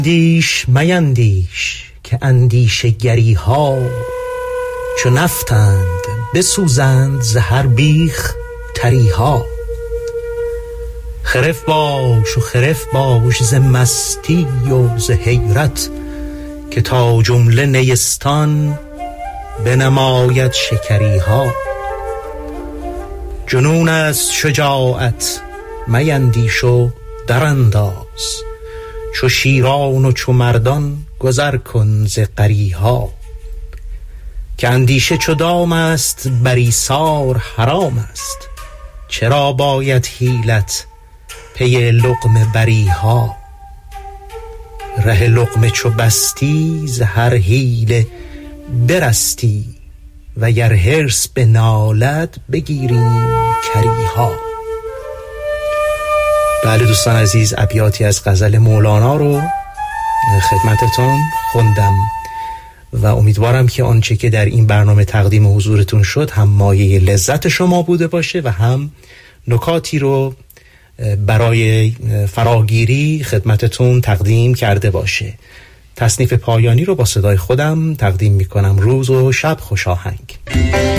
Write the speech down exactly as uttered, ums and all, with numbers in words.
اندیش میندیش که اندیشه گری ها چو نفتند بسوزند ز هر بیخ تری ها. خرف باش و خرف باش ز مستی و ز حیرت که تا جمله نیستان بنماید شکری ها. جنون از شجاعت میندیش و درانداز چو شیران و چو مردان گذر کن ز غری ها. که اندیشه چو دام است بر ایثار حرام است چرا باید حیلت پی لقمه بری ها. ره لقمه چو بستی ز هر حیله برستی و گر حرص بنالد بگیریم کری ها. بله دوستان عزیز، ابیاتی از غزل مولانا رو خدمتتون خوندم و امیدوارم که آنچه که در این برنامه تقدیم حضورتون شد هم مایه لذت شما بوده باشه و هم نکاتی رو برای فراگیری خدمتتون تقدیم کرده باشه. تصنیف پایانی رو با صدای خودم تقدیم میکنم. روز و شب خوش آهنگ.